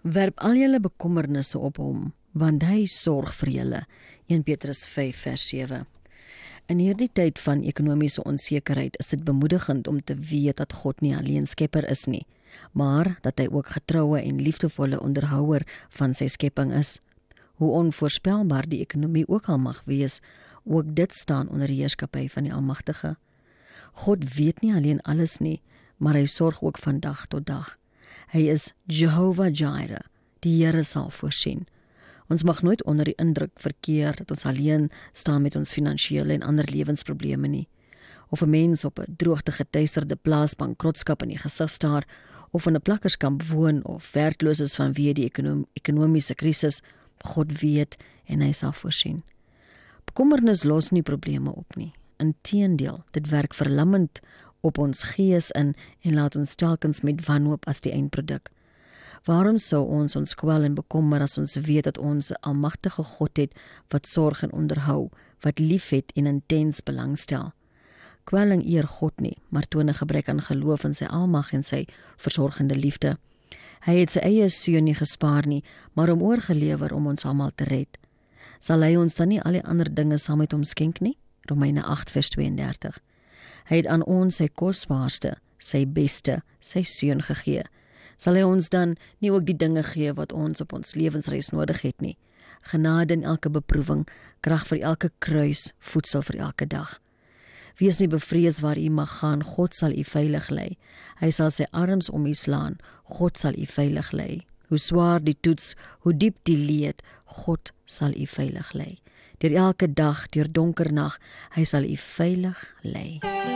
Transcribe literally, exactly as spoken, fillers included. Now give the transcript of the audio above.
Werp al julle bekommernisse op hom, want hy sorg vir julle. Eerste Petrus vyf vers sewe. In hierdie tyd van ekonomiese onsekerheid is dit bemoedigend om te weet dat God nie alleen skepper is nie, maar dat hy ook getroue en liefdevolle onderhouer van sy skepping is. Hoe onvoorspelbaar die ekonomie ook al mag wees, ook dit staan onder die heerskappy van die Almagtige. God weet nie alleen alles nie, maar hy sorg ook van dag tot dag. Hy is Jehovah Jireh, die Here sal voorsien. Ons mag nooit onder die indruk verkeer dat ons alleen staan met ons finansiële en ander lewensprobleme nie. Of 'n mens op 'n droogte geteisterde plaas bankrotskap in die gesig staar, of in 'n plakkerskamp woon of werkloos is vanweë die ekonom ekonomiese krisis, God weet en hy sal voorsien. Bekommernis los nie probleme op nie. Inteendeel, dit werk verlammend op ons gees in en laat ons telkens met wanhoop as die eindproduk. Waarom sou ons ons kwel en bekommer as ons weet dat ons 'n almagtige God het wat sorg en onderhou, wat liefhet en intens belangstel? Kwelling eer God nie, maar toon 'n gebrek aan geloof in sy almag en sy versorgende liefde. Hy het sy eie seun nie gespaar nie, maar hom oorgelewer om ons almal te red. Sal hy ons dan nie al die ander dinge saam met hom skenk nie? Romeine agt vers tweeëndertig. Hy het aan ons sy kosbaarste, sy beste, sy seun gegee. Sal hy ons dan nie ook die dinge gee wat ons op ons lewensreis nodig het nie? Genade in elke beproewing, krag vir elke kruis, voedsel vir elke dag. Wees nie bevrees waar u mag gaan, God sal u veilig lei. Hy sal sy arms om u slaan, God sal u veilig lei. Hoe swaar die toets, hoe diep die leed, God sal u veilig lei. Deur elke dag, deur donker nag, hy sal u veilig lei.